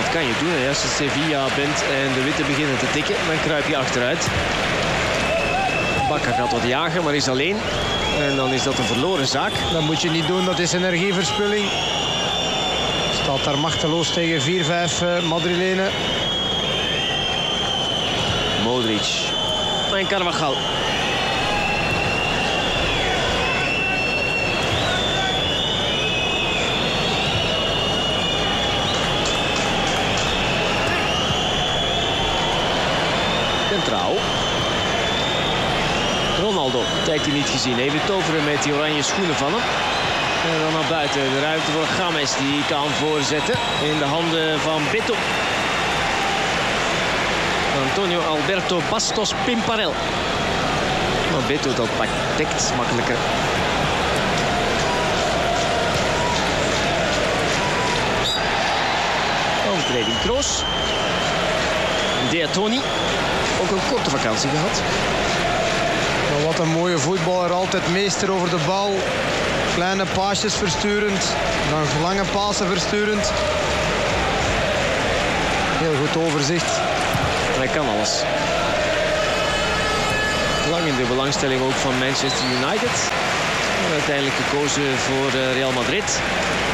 dat kan je doen. Hè. Als je Sevilla bent en de witte beginnen te tikken, dan kruip je achteruit. Bakker gaat wat jagen, maar is alleen. En dan is dat een verloren zaak. Dat moet je niet doen, dat is energieverspilling. Staat daar machteloos tegen 4-5 Madrilenen. Modric. En Carvajal. Centraal. Ronaldo, een tijdje niet gezien. Even toveren met die oranje schoenen van hem. En dan naar buiten. De ruimte voor James, die kan voorzetten in de handen van Beto. Antonio Alberto Bastos Pimparel. Maar Beto dat pakt makkelijker. Overtreding Kroos. Deatoni. Ook een korte vakantie gehad. Maar wat een mooie voetballer. Altijd meester over de bal. Kleine paasjes versturend. Dan lange pasen versturend. Heel goed overzicht. Hij kan alles. Lang in de belangstelling ook van Manchester United. En uiteindelijk gekozen voor Real Madrid.